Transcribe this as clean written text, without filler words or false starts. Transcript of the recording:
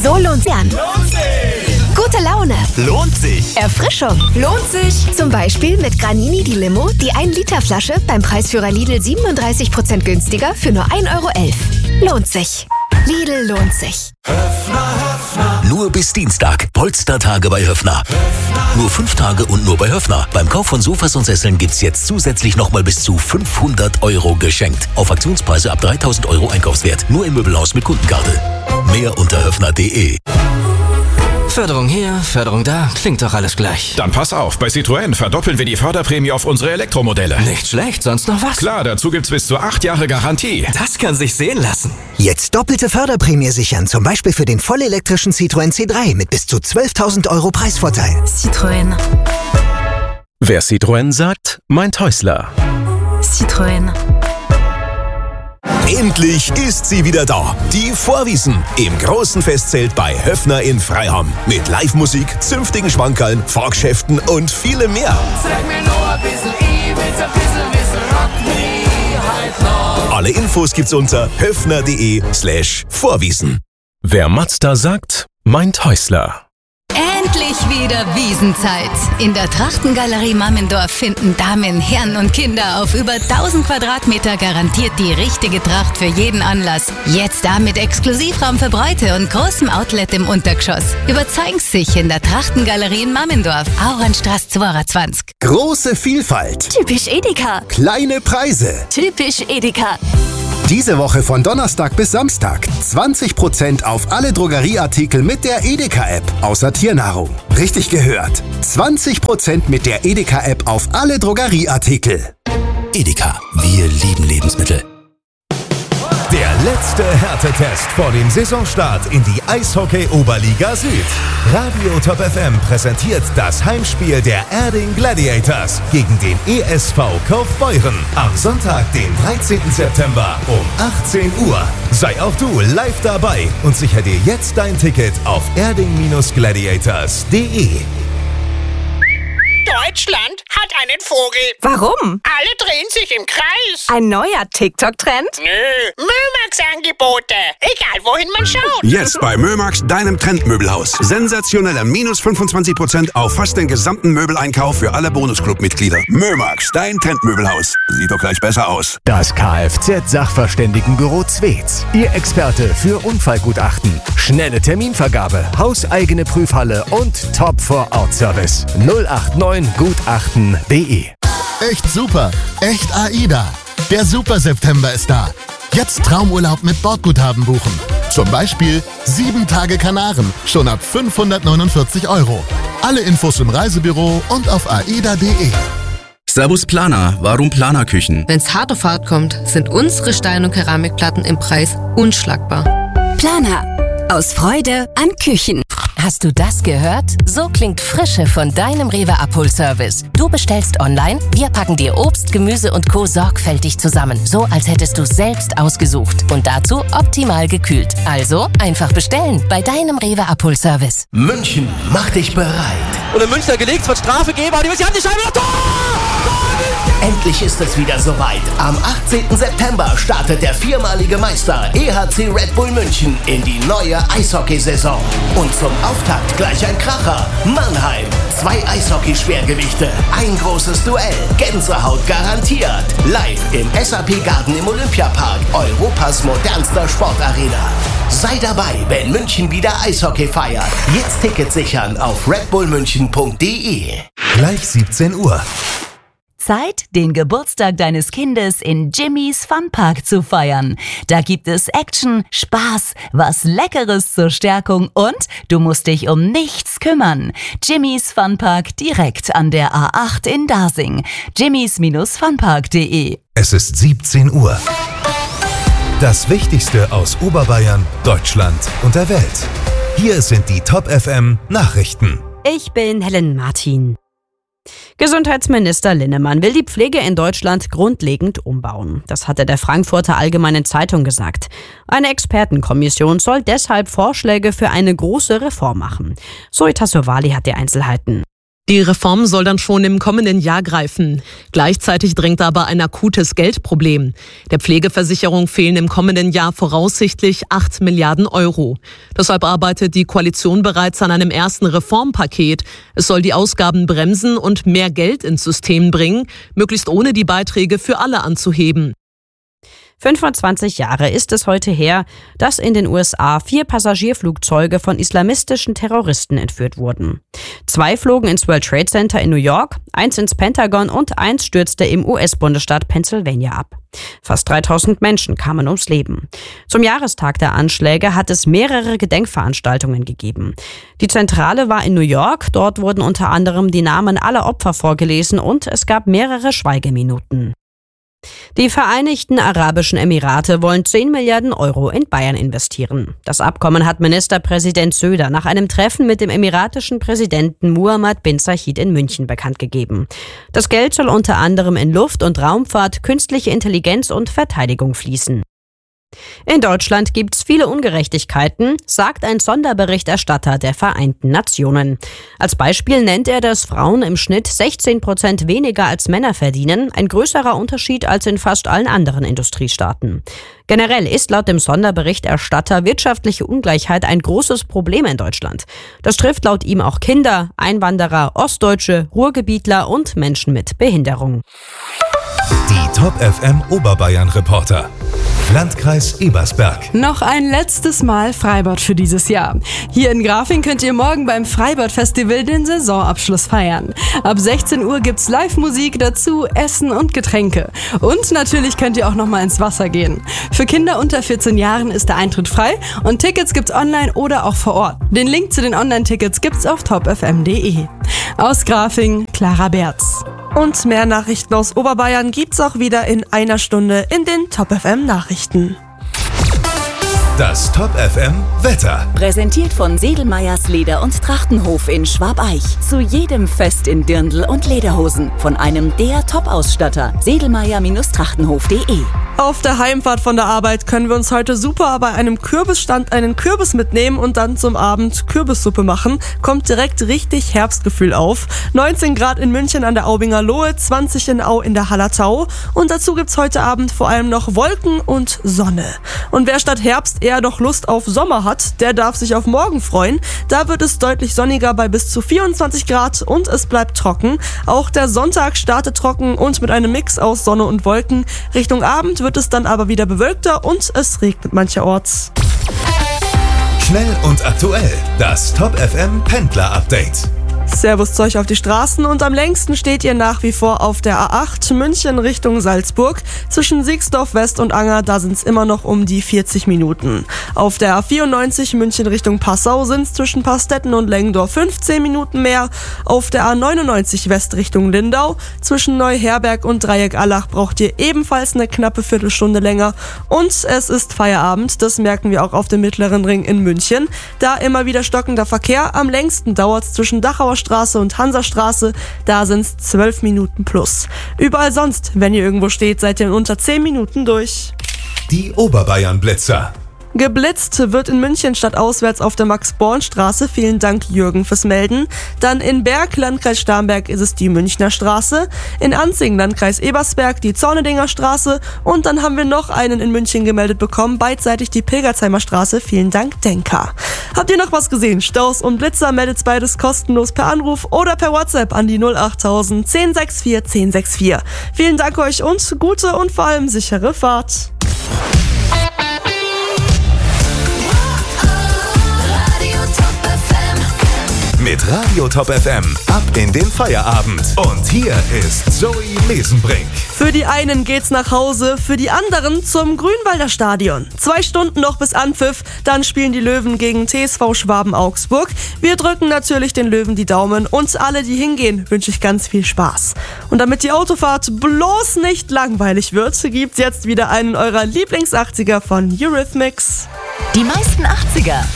So lohnt sich. Gute Laune. Lohnt sich. Erfrischung. Lohnt sich. Zum Beispiel mit Granini die Limo, die 1-Liter-Flasche beim Preisführer Lidl 37% günstiger für nur 1,11 €. Lohnt sich. Lidl lohnt sich. Nur bis Dienstag. Polstertage bei Höffner. Nur 5 Tage und nur bei Höffner. Beim Kauf von Sofas und Sesseln gibt's jetzt zusätzlich nochmal bis zu 500 € geschenkt. Auf Aktionspreise ab 3.000 € Einkaufswert. Nur im Möbelhaus mit Kundenkarte. Mehr unter höffner.de. Förderung hier, Förderung da, klingt doch alles gleich. Dann pass auf, bei Citroën verdoppeln wir die Förderprämie auf unsere Elektromodelle. Nicht schlecht, sonst noch was? Klar, dazu gibt's bis zu 8 Jahre Garantie. Das kann sich sehen lassen. Jetzt doppelte Förderprämie sichern, zum Beispiel für den vollelektrischen Citroën C3 mit bis zu 12.000 € Preisvorteil. Citroën. Wer Citroën sagt, meint Häusler. Citroën. Endlich ist sie wieder da. Die Vorwiesen im großen Festzelt bei Höffner in Freiham. Mit Live-Musik, zünftigen Schmankerln, Fahrgeschäften und vielem mehr. Sag mir nur ein bisschen, ich will's ein bisschen wissen, rock mich halt noch. Alle Infos gibt's unter höffner.de/Vorwiesen. Wer Mazda sagt, meint Häusler. Endlich wieder Wiesenzeit. In der Trachtengalerie Mammendorf finden Damen, Herren und Kinder auf über 1000 Quadratmeter garantiert die richtige Tracht für jeden Anlass. Jetzt da mit Exklusivraum für Bräute und großem Outlet im Untergeschoss. Überzeugen Sie sich in der Trachtengalerie in Mammendorf, Auernstraße 22. Große Vielfalt. Typisch Edeka. Kleine Preise. Typisch Edeka. Diese Woche von Donnerstag bis Samstag 20% auf alle Drogerieartikel mit der Edeka-App, außer Tiernahrung. Richtig gehört. 20% mit der Edeka-App auf alle Drogerieartikel. Edeka, wir lieben Lebensmittel. Der letzte Härtetest vor dem Saisonstart in die Eishockey-Oberliga Süd. Radio Top FM präsentiert das Heimspiel der Erding Gladiators gegen den ESV Kaufbeuren am Sonntag, den 13. September um 18 Uhr. Sei auch du live dabei und sichere dir jetzt dein Ticket auf erding-gladiators.de. Deutschland hat einen Vogel. Warum? Alle drehen sich im Kreis. Ein neuer TikTok-Trend? Nö, Mömax-Angebote. Egal, wohin man schaut. Jetzt bei Mömax, deinem Trendmöbelhaus. Sensationelle minus 25% auf fast den gesamten Möbeleinkauf für alle Bonusclub-Mitglieder. Mömax, dein Trendmöbelhaus. Sieht doch gleich besser aus. Das Kfz-Sachverständigenbüro Zwetz. Ihr Experte für Unfallgutachten. Schnelle Terminvergabe, hauseigene Prüfhalle und Top-Vor-Ort-Service. 089gutachten.de. Echt super, echt AIDA. Der Super September ist da. Jetzt Traumurlaub mit Bordguthaben buchen. Zum Beispiel 7 Tage Kanaren, schon ab 549 €. Alle Infos im Reisebüro und auf aida.de. Servus Planer, warum Planerküchen? Wenn's hart auf hart kommt, sind unsere Stein- und Keramikplatten im Preis unschlagbar. Planer. Aus Freude an Küchen. Hast du das gehört? So klingt Frische von deinem Rewe Abholservice. Du bestellst online, wir packen dir Obst, Gemüse und Co. sorgfältig zusammen. So, als hättest du selbst ausgesucht. Und dazu optimal gekühlt. Also einfach bestellen bei deinem Rewe Abholservice. München, mach dich bereit. Und in München gelegt, es wird Strafe geben, aber die haben die Scheibe noch Tor! Endlich ist es wieder soweit. Am 18. September startet der viermalige Meister EHC Red Bull München in die neue Eishockeysaison. Und zum Auftakt gleich ein Kracher. Mannheim. 2 Eishockey-Schwergewichte. Ein großes Duell. Gänsehaut garantiert. Live im SAP Garden im Olympiapark. Europas modernster Sportarena. Sei dabei, wenn München wieder Eishockey feiert. Jetzt Tickets sichern auf redbullmünchen.de. Gleich 17 Uhr. Zeit, den Geburtstag deines Kindes in Jimmy's Funpark zu feiern. Da gibt es Action, Spaß, was Leckeres zur Stärkung und du musst dich um nichts kümmern. Jimmy's Funpark direkt an der A8 in Dasing. jimmys-funpark.de. Es ist 17 Uhr. Das Wichtigste aus Oberbayern, Deutschland und der Welt. Hier sind die Top FM Nachrichten. Ich bin Helen Martin. Gesundheitsminister Linnemann will die Pflege in Deutschland grundlegend umbauen. Das hat er der Frankfurter Allgemeinen Zeitung gesagt. Eine Expertenkommission soll deshalb Vorschläge für eine große Reform machen. Zoe Tassovali hat die Einzelheiten. Die Reform soll dann schon im kommenden Jahr greifen. Gleichzeitig drängt aber ein akutes Geldproblem. Der Pflegeversicherung fehlen im kommenden Jahr voraussichtlich 8 Milliarden Euro. Deshalb arbeitet die Koalition bereits an einem ersten Reformpaket. Es soll die Ausgaben bremsen und mehr Geld ins System bringen, möglichst ohne die Beiträge für alle anzuheben. 25 Jahre ist es heute her, dass in den USA 4 Passagierflugzeuge von islamistischen Terroristen entführt wurden. 2 flogen ins World Trade Center in New York, 1 ins Pentagon und 1 stürzte im US-Bundesstaat Pennsylvania ab. Fast 3000 Menschen kamen ums Leben. Zum Jahrestag der Anschläge hat es mehrere Gedenkveranstaltungen gegeben. Die Zentrale war in New York, dort wurden unter anderem die Namen aller Opfer vorgelesen und es gab mehrere Schweigeminuten. Die Vereinigten Arabischen Emirate wollen 10 Milliarden Euro in Bayern investieren. Das Abkommen hat Ministerpräsident Söder nach einem Treffen mit dem emiratischen Präsidenten Muhammad bin Zayed in München bekannt gegeben. Das Geld soll unter anderem in Luft- und Raumfahrt, künstliche Intelligenz und Verteidigung fließen. In Deutschland gibt's viele Ungerechtigkeiten, sagt ein Sonderberichterstatter der Vereinten Nationen. Als Beispiel nennt er, dass Frauen im Schnitt 16% weniger als Männer verdienen, ein größerer Unterschied als in fast allen anderen Industriestaaten. Generell ist laut dem Sonderberichterstatter wirtschaftliche Ungleichheit ein großes Problem in Deutschland. Das trifft laut ihm auch Kinder, Einwanderer, Ostdeutsche, Ruhrgebietler und Menschen mit Behinderung. Die Top FM Oberbayern Reporter. Landkreis Ebersberg. Noch ein letztes Mal Freibad für dieses Jahr. Hier in Grafing könnt ihr morgen beim Freibad-Festival den Saisonabschluss feiern. Ab 16 Uhr gibt's Live-Musik dazu, Essen und Getränke. Und natürlich könnt ihr auch noch mal ins Wasser gehen. Für Kinder unter 14 Jahren ist der Eintritt frei und Tickets gibt's online oder auch vor Ort. Den Link zu den Online-Tickets gibt's auf topfm.de. Aus Grafing, Clara Berz. Und mehr Nachrichten aus Oberbayern gibt's auch wieder in einer Stunde in den Top FM Nachrichten. Das Top FM Wetter. Präsentiert von Sedelmeyers Leder- und Trachtenhof in Schwabeich. Zu jedem Fest in Dirndl und Lederhosen. Von einem der Top-Ausstatter. Sedelmeyer-Trachtenhof.de. Auf der Heimfahrt von der Arbeit können wir uns heute super bei einem Kürbisstand einen Kürbis mitnehmen und dann zum Abend Kürbissuppe machen. Kommt direkt richtig Herbstgefühl auf. 19 Grad in München an der Aubinger Lohe, 20 in Au in der Hallertau. Und dazu gibt's heute Abend vor allem noch Wolken und Sonne. Und wer statt Herbst eher noch Lust auf Sommer hat, der darf sich auf morgen freuen. Da wird es deutlich sonniger bei bis zu 24 Grad und es bleibt trocken. Auch der Sonntag startet trocken und mit einem Mix aus Sonne und Wolken. Richtung Abend wird es dann aber wieder bewölkter und es regnet mancherorts. Schnell und aktuell. Das Top FM Pendler Update. Servus zu euch auf die Straßen und am längsten steht ihr nach wie vor auf der A8 München Richtung Salzburg. Zwischen Siegsdorf West und Anger, da sind es immer noch um die 40 Minuten. Auf der A94 München Richtung Passau sind es zwischen Pastetten und Lengendorf 15 Minuten mehr. Auf der A99 West Richtung Lindau zwischen Neuherberg und Dreieck-Allach braucht ihr ebenfalls eine knappe Viertelstunde länger. Und es ist Feierabend, das merken wir auch auf dem Mittleren Ring in München. Da immer wieder stockender Verkehr, am längsten dauert es zwischen Dachauer Straße und Hansastraße, da sind es 12 Minuten plus. Überall sonst, wenn ihr irgendwo steht, seid ihr in unter 10 Minuten durch. Die Oberbayern Blitzer. Geblitzt wird in München stadtauswärts auf der Max-Born-Straße. Vielen Dank, Jürgen, fürs Melden. Dann in Berg, Landkreis Starnberg, ist es die Münchner Straße. In Anzing, Landkreis Ebersberg, die Zornedinger Straße. Und dann haben wir noch einen in München gemeldet bekommen, beidseitig die Pilgersheimer Straße. Vielen Dank, Denker. Habt ihr noch was gesehen? Staus und Blitzer, meldet beides kostenlos per Anruf oder per WhatsApp an die 08000 1064 1064. Vielen Dank euch und gute und vor allem sichere Fahrt. Mit Radio Top FM ab in den Feierabend. Und hier ist Zoe Mesenbrink. Für die einen geht's nach Hause, für die anderen zum Grünwalder Stadion. 2 Stunden noch bis Anpfiff, dann spielen die Löwen gegen TSV Schwaben Augsburg. Wir drücken natürlich den Löwen die Daumen und alle, die hingehen, wünsche ich ganz viel Spaß. Und damit die Autofahrt bloß nicht langweilig wird, gibt's jetzt wieder einen eurer Lieblings-80er von Eurythmics. Die meisten 80er